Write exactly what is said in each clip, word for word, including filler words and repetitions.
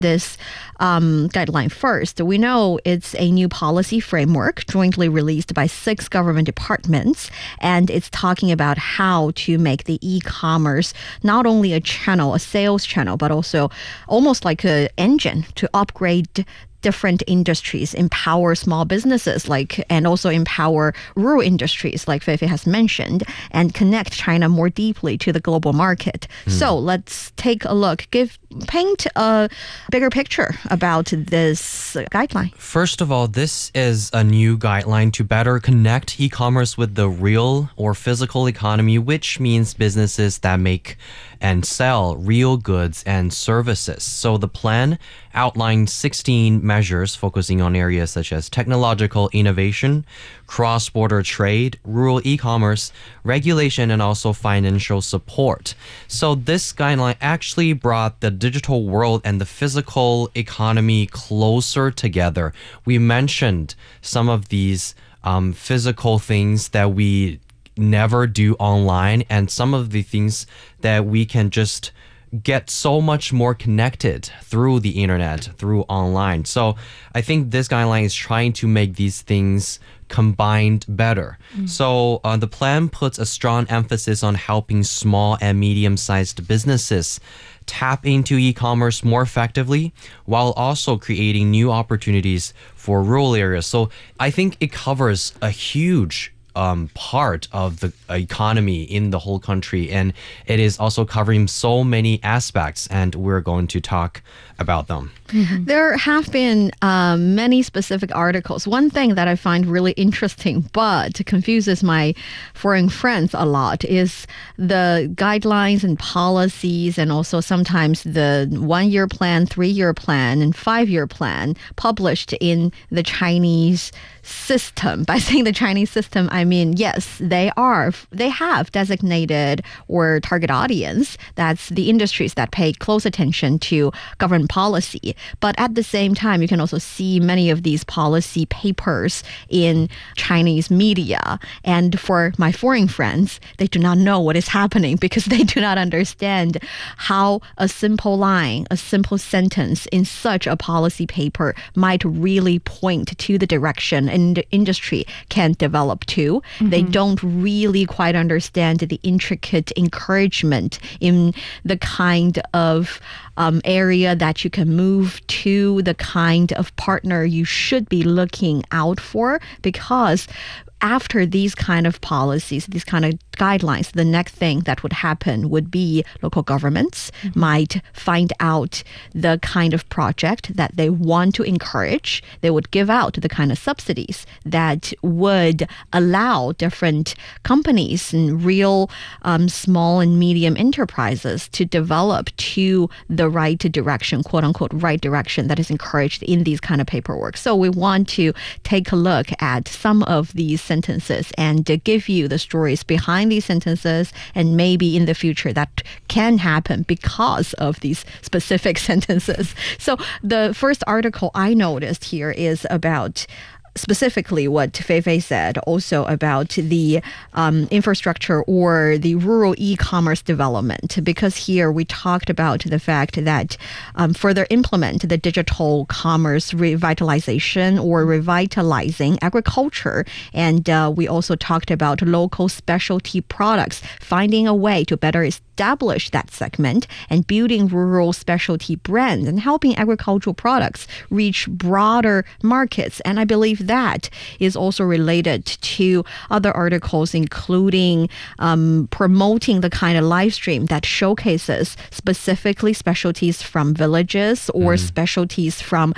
this um, guideline first. We know it's a new policy framework jointly released by six government departments, and it's talking about how to make the e-commerce not only a channel, a sales channel, but also almost like an engine to upgrade different industries, empower small businesses like, and also empower rural industries like Feifei has mentioned, and connect China more deeply to the global market. Mm. So let's take a look, give paint a bigger picture about this guideline. First of all, this is a new guideline to better connect e-commerce with the real or physical economy, which means businesses that make and sell real goods and services. So the plan outlined sixteen measures focusing on areas such as technological innovation, cross-border trade, rural e-commerce, regulation, and also financial support. So this guideline actually brought the digital world and the physical economy closer together. We mentioned some of these um, physical things that we never do online, and some of the things that we can just get so much more connected through the internet, through online. So I think this guideline is trying to make these things combined better. Mm. So uh, the plan puts a strong emphasis on helping small and medium-sized businesses tap into e-commerce more effectively, while also creating new opportunities for rural areas. So I think it covers a huge Um, part of the economy in the whole country, and it is also covering so many aspects, and we're going to talk about them. Mm-hmm. There have been um, many specific articles. One thing that I find really interesting but confuses my foreign friends a lot is the guidelines and policies, and also sometimes the one-year plan, three-year plan, and five-year plan published in the Chinese system. By saying the Chinese system, I mean, yes, they are, they have designated or target audience. That's the industries that pay close attention to government policy. But at the same time, you can also see many of these policy papers in Chinese media. And for my foreign friends, they do not know what is happening because they do not understand how a simple line, a simple sentence in such a policy paper might really point to the direction and the industry can develop to. Mm-hmm. They don't really quite understand the intricate encouragement in the kind of um, area that you can move to, the kind of partner you should be looking out for, because after these kind of policies, these kind of guidelines, the next thing that would happen would be local governments mm-hmm. might find out the kind of project that they want to encourage. They would give out the kind of subsidies that would allow different companies and real um, small and medium enterprises to develop to the right direction, quote unquote, right direction that is encouraged in these kind of paperwork. So we want to take a look at some of these sentences and to give you the stories behind these sentences, and maybe in the future that can happen because of these specific sentences. So the first article I noticed here is about specifically what Feifei said, also about the um, infrastructure or the rural e-commerce development, because here we talked about the fact that um, further implement the digital commerce revitalization or revitalizing agriculture. And uh, we also talked about local specialty products, finding a way to better establish that segment and building rural specialty brands and helping agricultural products reach broader markets. And I believe that is also related to other articles, including um, promoting the kind of live stream that showcases specifically specialties from villages or mm. specialties from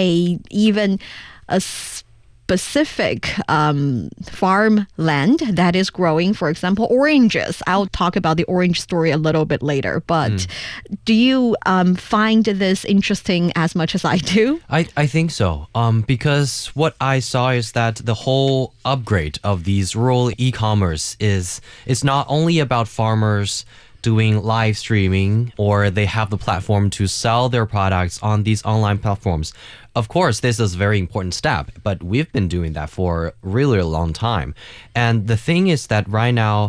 a even a specific um, farmland that is growing, for example, oranges. I'll talk about the orange story a little bit later, but mm. do you um, find this interesting as much as I do? I, I think so, um, because what I saw is that the whole upgrade of these rural e-commerce is, it's not only about farmers doing live streaming, or they have the platform to sell their products on these online platforms. Of course, this is a very important step, but we've been doing that for really a long time. And the thing is that right now,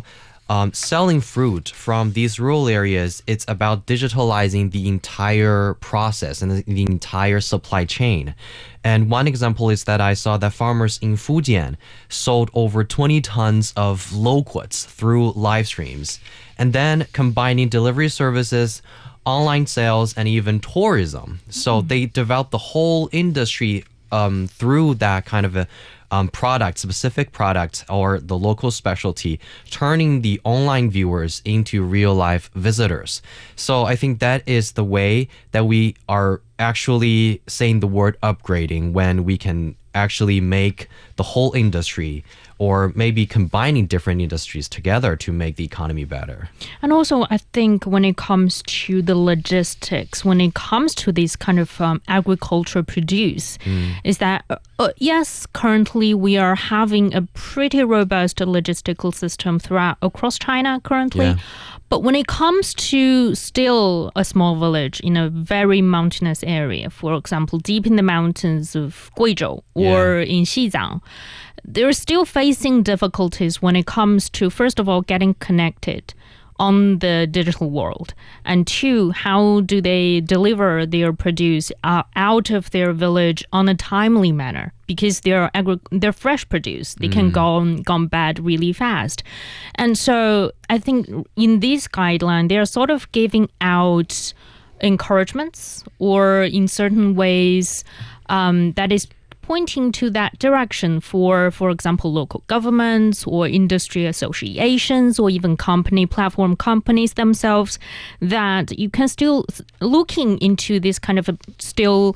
um, selling fruit from these rural areas, it's about digitalizing the entire process and the, the entire supply chain. And one example is that I saw that farmers in Fujian sold over twenty tons of loquats through live streams. And then combining delivery services, online sales, and even tourism. So they developed the whole industry um, through that kind of a um, product, specific product, or the local specialty, turning the online viewers into real life visitors. So I think that is the way that we are actually saying the word upgrading, when we can actually make the whole industry, or maybe combining different industries together to make the economy better. And also, I think when it comes to the logistics, when it comes to this kind of um, agricultural produce, mm. is that, uh, yes, currently we are having a pretty robust logistical system throughout across China currently. Yeah. But when it comes to still a small village in a very mountainous area, for example, deep in the mountains of Guizhou or yeah. in Xizang, they're still facing difficulties when it comes to, first of all, getting connected on the digital world, and two, how do they deliver their produce uh, out of their village on a timely manner, because they're agri- they're fresh produce. They mm. can go gone bad really fast. And so I think in this guideline, they're sort of giving out encouragements, or in certain ways um, that is pointing to that direction for, for example, local governments or industry associations, or even company platform companies themselves, that you can still looking into this kind of a, still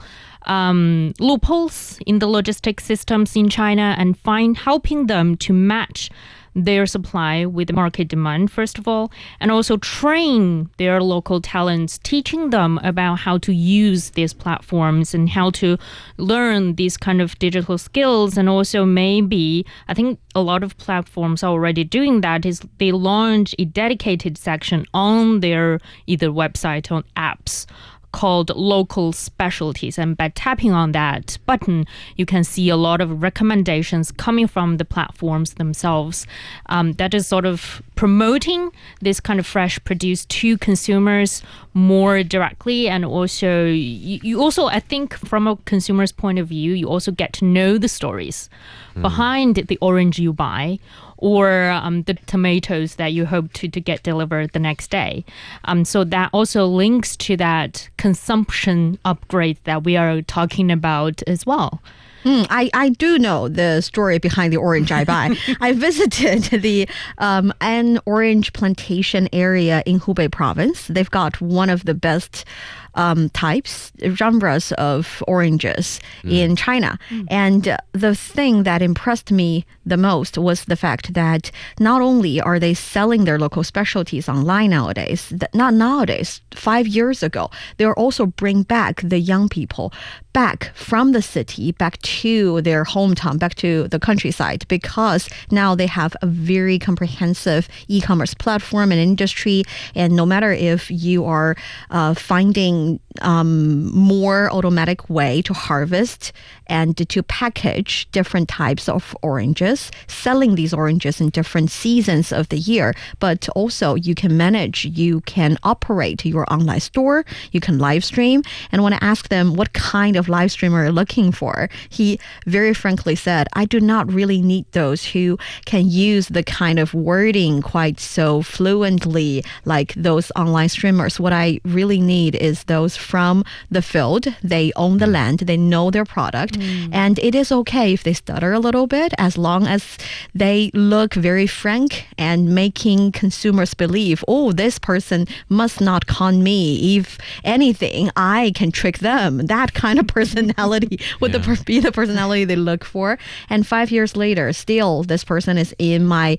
um, loopholes in the logistics systems in China, and find helping them to match their supply with market demand, first of all, and also train their local talents, teaching them about how to use these platforms and how to learn these kind of digital skills. And also maybe, I think a lot of platforms are already doing that, is they launch a dedicated section on their either website or apps called local specialties. And by tapping on that button, you can see a lot of recommendations coming from the platforms themselves. Um, that is sort of promoting this kind of fresh produce to consumers more directly. And also, you, you also, I think from a consumer's point of view, you also get to know the stories mm. behind the orange you buy, or um, the tomatoes that you hope to, to get delivered the next day. Um, so that also links to that consumption upgrade that we are talking about as well. Mm, I, I do know the story behind the orange I buy. I visited the um, An Orange Plantation area in Hubei province. They've got one of the best um, types, genres of oranges mm. in China. Mm. And uh, the thing that impressed me the most was the fact that not only are they selling their local specialties online nowadays, th- not nowadays, five years ago, they're also bring back the young people back from the city, back to their hometown, back to the countryside, because now they have a very comprehensive e-commerce platform and industry. And no matter if you are uh, finding um, more automatic way to harvest and to package different types of oranges, selling these oranges in different seasons of the year, but also you can manage, you can operate your online store, you can live stream. And when I asked them what kind of live streamer you're looking for, he very frankly said, I do not really need those who can use the kind of wording quite so fluently like those online streamers. What I really need is those from the field. They own the land, they know their product, mm. and it is okay if they stutter a little bit, as long as they look very frank and making consumers believe, oh, this person must not con me. If anything, I can trick them. That kind of personality would yeah. the, be the personality they look for. And five years later, still this person is in my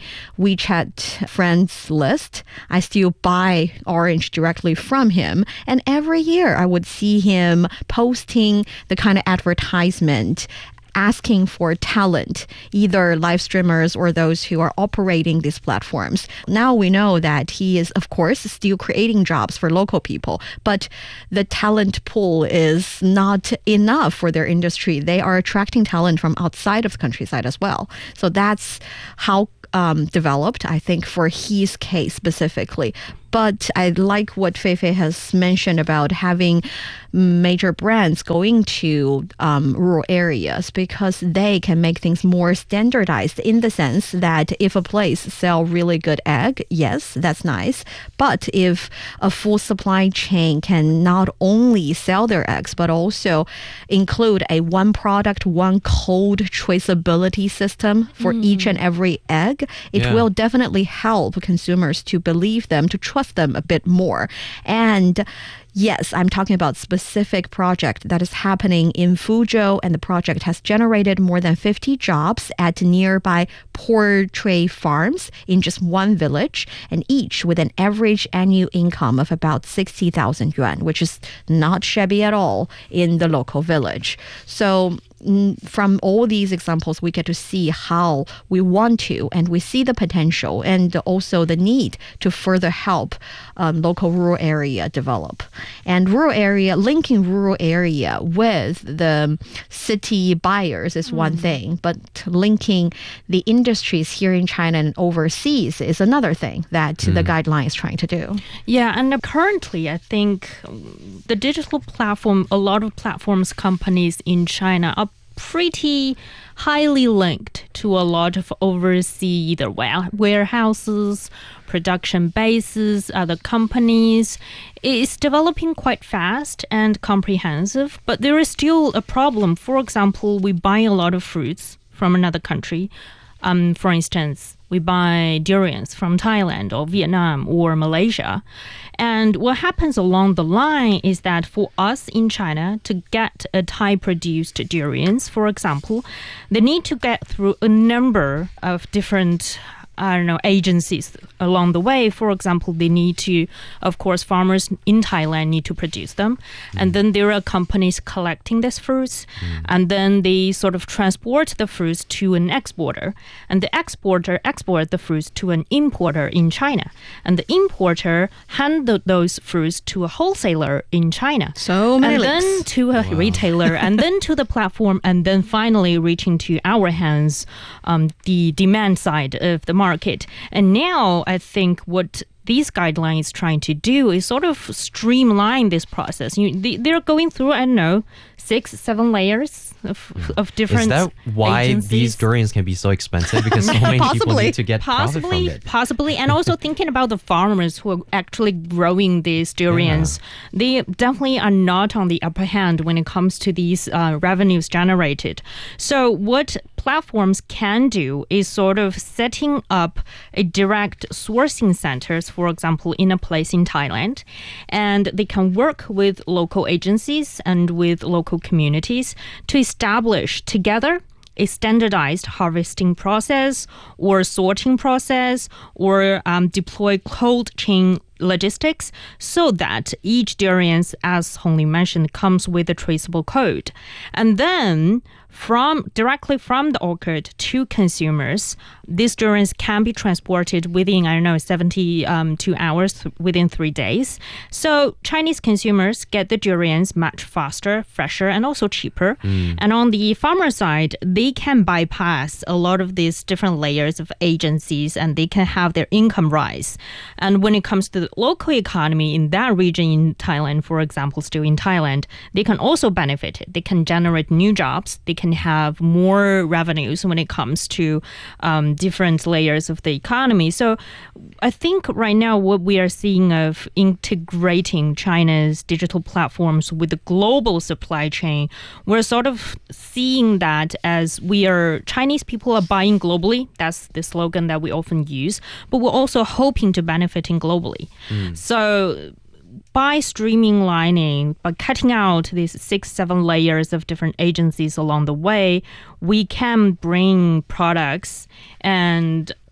WeChat friends list. I still buy orange directly from him. And every year I would see him posting the kind of advertisement asking for talent, either live streamers or those who are operating these platforms. Now we know that he is, of course, still creating jobs for local people, but the talent pool is not enough for their industry. They are attracting talent from outside of the countryside as well. So that's how um, developed, I think, for his case specifically. But I like what Feifei has mentioned about having major brands going to um, rural areas because they can make things more standardized in the sense that if a place sell really good egg, yes, that's nice. But if a full supply chain can not only sell their eggs, but also include a one product, one code traceability system for mm. each and every egg, it Yeah. will definitely help consumers to believe them, to trust them a bit more. And yes, I'm talking about specific project that is happening in Fuzhou, and the project has generated more than fifty jobs at nearby poultry farms in just one village, and each with an average annual income of about sixty thousand yuan, which is not shabby at all in the local village. So from all these examples, we get to see how we want to, and we see the potential and also the need to further help um, local rural area develop. And rural area, linking rural area with the city buyers is mm. one thing, but linking the industries here in China and overseas is another thing that mm. the guideline is trying to do. Yeah, and currently, I think the digital platform, a lot of platforms companies in China are pretty highly linked to a lot of overseas either warehouses, production bases, other companies. It's developing quite fast and comprehensive, but there is still a problem. For example, we buy a lot of fruits from another country. Um, for instance, we buy durians from Thailand or Vietnam or Malaysia. And what happens along the line is that for us in China to get a Thai-produced durians, for example, they need to get through a number of different I don't know, agencies along the way. For example, they need to, of course, farmers in Thailand need to produce them. Mm. And then there are companies collecting these fruits. Mm. And then they sort of transport the fruits to an exporter. And the exporter export the fruits to an importer in China. And the importer hand those fruits to a wholesaler in China. So many And links. then to a wow. retailer, and then to the platform, and then finally reaching to our hands, um, the demand side of the market. market. And now I think what these guidelines trying to do is sort of streamline this process. You, they, they're going through, I don't know, six, seven layers of, of different Is that why agencies. these durians can be so expensive? Because so many people need to get possibly, profit from it. Possibly, and also thinking about the farmers who are actually growing these durians, yeah. they definitely are not on the upper hand when it comes to these uh, revenues generated. So what platforms can do is sort of setting up a direct sourcing centers, for example, in a place in Thailand, and they can work with local agencies and with local communities to establish together a standardized harvesting process or sorting process or um, deploy cold chain logistics so that each durian, as Hongli mentioned, comes with a traceable code. And then from directly from the orchard to consumers, these durians can be transported within, I don't know, seventy-two hours, th- within three days. So Chinese consumers get the durians much faster, fresher, and also cheaper. Mm. And on the farmer side, they can bypass a lot of these different layers of agencies and they can have their income rise. And when it comes to the local economy in that region in Thailand, for example, still in Thailand, they can also benefit. They can generate new jobs. They can have more revenues when it comes to um, different layers of the economy. So I think right now what we are seeing of integrating China's digital platforms with the global supply chain, we're sort of seeing that as we are, Chinese people are buying globally. That's the slogan that we often use, but we're also hoping to benefiting globally. Mm. So by streamlining, by cutting out these six, seven layers of different agencies along the way, we can bring products and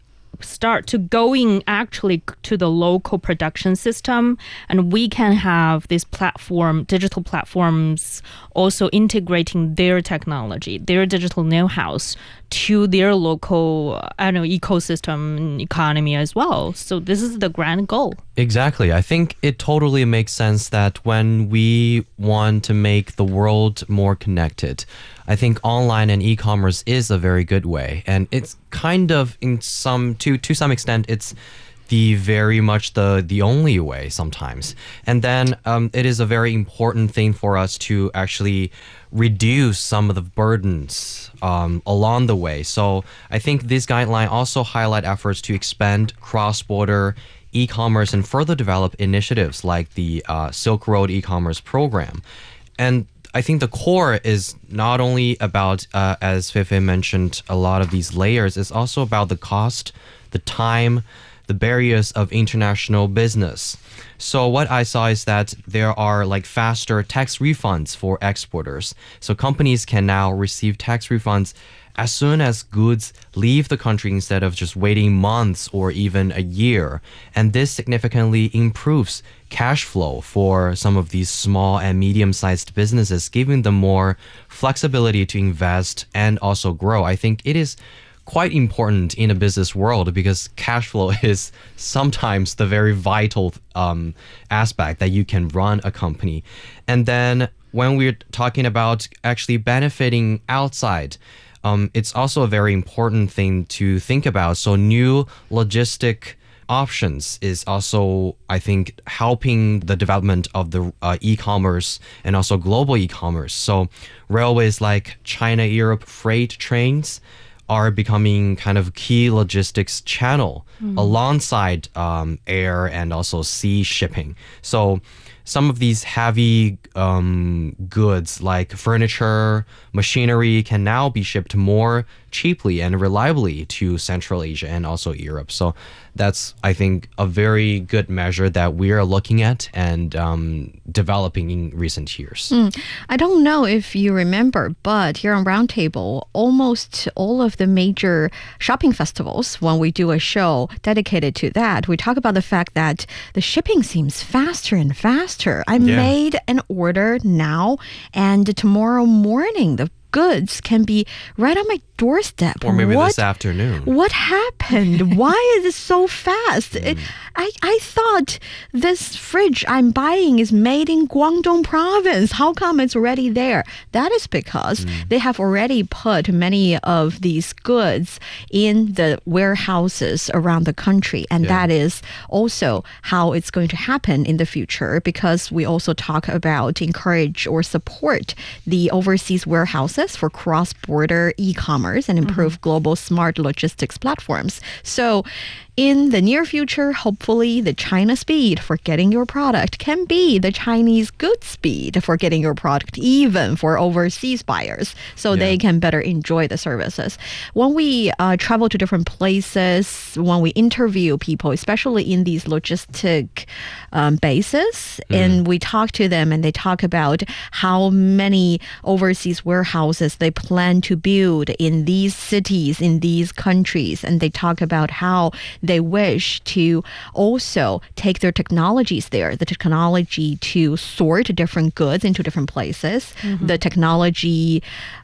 start to going actually to the local production system, and we can have this platform, digital platforms, also integrating their technology, their digital know-how to their local, I don't know, ecosystem economy as well. So this is the grand goal. Exactly. I think it totally makes sense that when we want to make the world more connected, I think online and e-commerce is a very good way. And it's kind of in some to to some extent it's the very much the the only way sometimes. And then um, it is a very important thing for us to actually reduce some of the burdens um, along the way. So I think this guideline also highlight efforts to expand cross-border e-commerce and further develop initiatives like the uh, Silk Road e-commerce program. And I think the core is not only about, uh, as Feifei mentioned, a lot of these layers, it's also about the cost, the time, the barriers of international business. So what I saw is that there are like faster tax refunds for exporters. So companies can now receive tax refunds as soon as goods leave the country instead of just waiting months or even a year. And this significantly improves cash flow for some of these small and medium-sized businesses, giving them more flexibility to invest and also grow. I think it is quite important in a business world because cash flow is sometimes the very vital um, aspect that you can run a company. And then when we're talking about actually benefiting outside, um, it's also a very important thing to think about. So new logistic options is also, I think, helping the development of the uh, e-commerce and also global e-commerce. So railways like China-Europe freight trains are becoming kind of key logistics channel mm. alongside um, air and also sea shipping. So some of these heavy um, goods like furniture, machinery can now be shipped more cheaply and reliably to Central Asia and also Europe. So that's, I think, a very good measure that we are looking at and um, developing in recent years. Mm. I don't know if you remember, but here on Roundtable, almost all of the major shopping festivals, when we do a show dedicated to that, we talk about the fact that the shipping seems faster and faster. I Yeah. made an order now, and tomorrow morning, the goods can be right on my doorstep. Or maybe what, this afternoon. What happened? Why is it so fast? It, I, I thought this fridge I'm buying is made in Guangdong province. How come it's already there? That is because mm. they have already put many of these goods in the warehouses around the country. And Yeah. that is also how it's going to happen in the future, because we also talk about encourage or support the overseas warehouses for cross-border e-commerce and improve mm-hmm. global smart logistics platforms. So in the near future, hopefully the China speed for getting your product can be the Chinese good speed for getting your product, even for overseas buyers, so Yeah. they can better enjoy the services. When we uh, travel to different places, when we interview people, especially in these logistic um, bases, mm. and we talk to them and they talk about how many overseas warehouses they plan to build in these cities, in these countries, and they talk about how they wish to also take their technologies there, the technology to sort different goods into different places, mm-hmm. the technology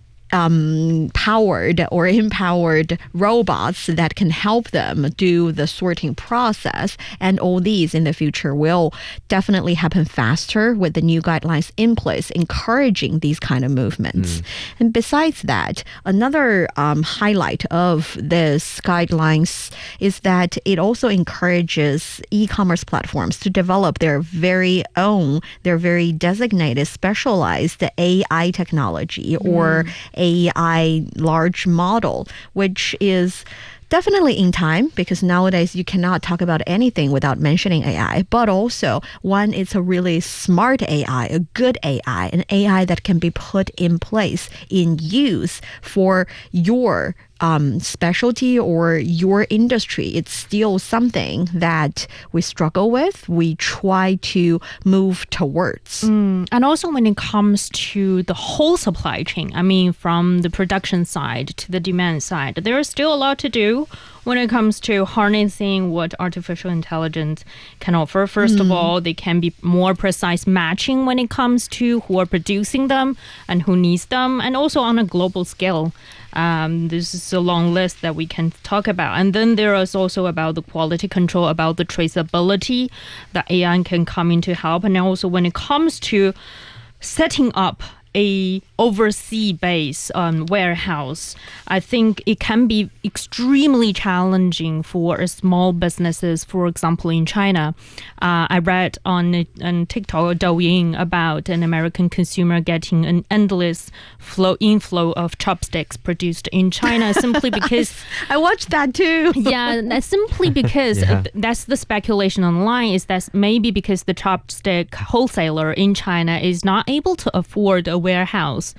Um, powered or empowered robots that can help them do the sorting process. And all these in the future will definitely happen faster with the new guidelines in place, encouraging these kind of movements. Mm. And besides that, another um, highlight of this guidelines is that it also encourages e-commerce platforms to develop their very own, their very designated, specialized A I technology mm. or A I large model, which is definitely in time, because nowadays you cannot talk about anything without mentioning A I, but also one, it's a really smart A I, a good A I, an A I that can be put in place, in use for your um, specialty or your industry. It's still something that we struggle with. We try to move towards. Mm, and also when it comes to the whole supply chain, I mean, from the production side to the demand side, there is still a lot to do. when it comes to harnessing what artificial intelligence can offer, first mm. of all, they can be more precise matching when it comes to who are producing them and who needs them, and also on a global scale. Um, this is a long list that we can talk about. And then there is also about the quality control, about the traceability that A I can come in to help. And also when it comes to setting up a overseas base um, warehouse, I think it can be extremely challenging for small businesses. For example, in China, uh, I read on, on TikTok or Douyin about an American consumer getting an endless flow inflow of chopsticks produced in China simply because I watched that too. yeah, that's simply because Yeah. that's the speculation online, is that maybe because the chopstick wholesaler in China is not able to afford a warehouse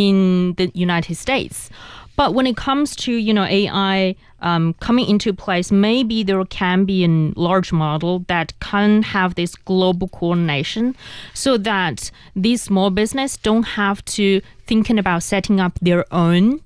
in the United States. But when it comes to, you know, A I um, coming into place, maybe there can be a large model that can have this global coordination so that these small business don't have to thinking about setting up their own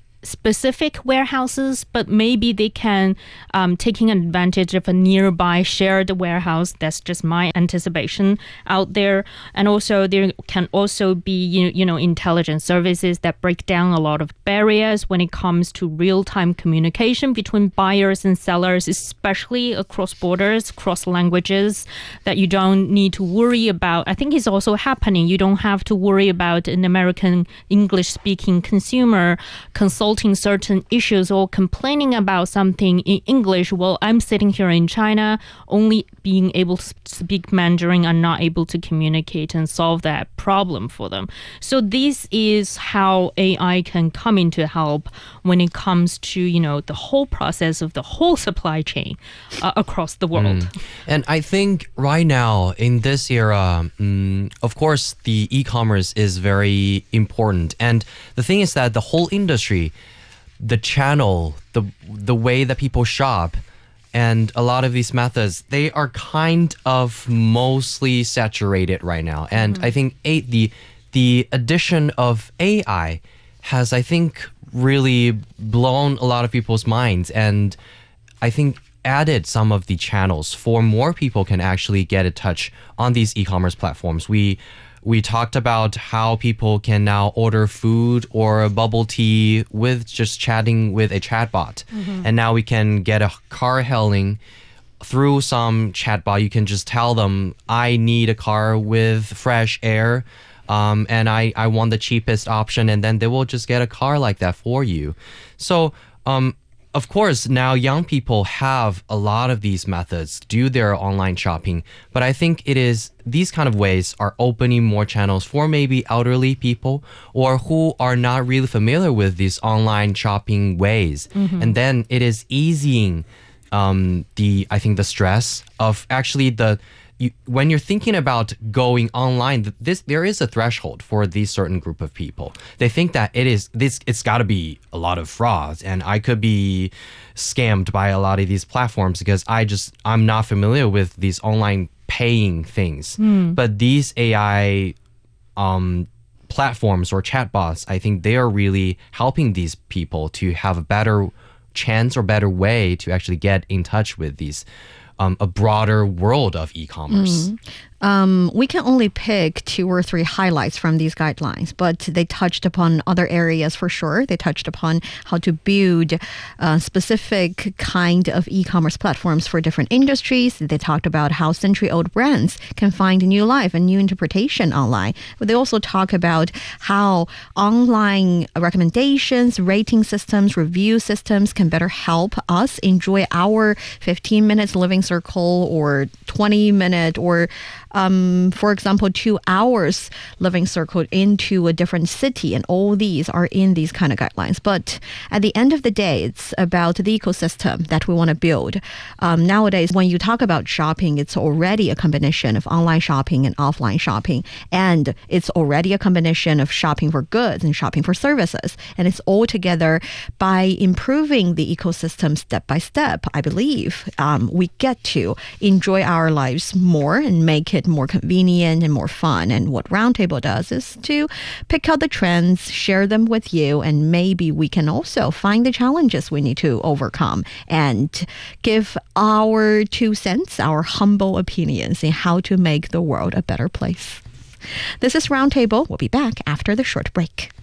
specific warehouses, but maybe they can um, taking advantage of a nearby shared warehouse. That's just my anticipation out there. And also there can also be you, you know intelligent services that break down a lot of barriers when it comes to real-time communication between buyers and sellers, especially across borders, cross languages, that you don't need to worry about. I think it's also happening. You don't have to worry about an American English-speaking consumer consulting certain issues or complaining about something in English. Well, I'm sitting here in China, only being able to speak Mandarin and not able to communicate and solve that problem for them. So this is how A I can come in to help when it comes to, you know, the whole process of the whole supply chain uh, across the world. Mm. And I think right now in this era, mm, of course, the e-commerce is very important. And the thing is that the whole industry, the channel, the the way that people shop, and a lot of these methods, they are kind of mostly saturated right now. And mm-hmm. I think a, the the addition of A I has, I think, really blown a lot of people's minds, and I think added some of the channels for more people can actually get in touch on these e-commerce platforms. We We talked about how people can now order food or a bubble tea with just chatting with a chatbot. Mm-hmm. And now we can get a car hailing through some chatbot. You can just tell them, I need a car with fresh air, um, and I, I want the cheapest option. And then they will just get a car like that for you. So, um, of course, now young people have a lot of these methods to do their online shopping, but I think it is these kind of ways are opening more channels for maybe elderly people or who are not really familiar with these online shopping ways. Mm-hmm. And then it is easing um, the, I think, the stress of actually the You, when you're thinking about going online, this there is a threshold for these certain group of people. They think that it is this it's got to be a lot of frauds, and I could be scammed by a lot of these platforms because I just I'm not familiar with these online paying things. Mm. But these A I um, platforms or chatbots, I think they are really helping these people to have a better chance or better way to actually get in touch with these. Um, a broader world of e-commerce. Mm. Um, we can only pick two or three highlights from these guidelines, but they touched upon other areas for sure. They touched upon how to build a specific kind of e-commerce platforms for different industries. They talked about how century-old brands can find new life and new interpretation online. But they also talk about how online recommendations, rating systems, review systems can better help us enjoy our fifteen minutes living circle or twenty minute or Um, for example, two hours living circle into a different city, and all these are in these kind of guidelines. But at the end of the day, it's about the ecosystem that we want to build. Um, nowadays, when you talk about shopping, it's already a combination of online shopping and offline shopping, and it's already a combination of shopping for goods and shopping for services. And it's all together by improving the ecosystem step by step. I believe um, we get to enjoy our lives more and make it it more convenient and more fun. And what Roundtable does is to pick out the trends, share them with you, and maybe we can also find the challenges we need to overcome and give our two cents, our humble opinions in how to make the world a better place. This is Roundtable. We'll be back after the short break.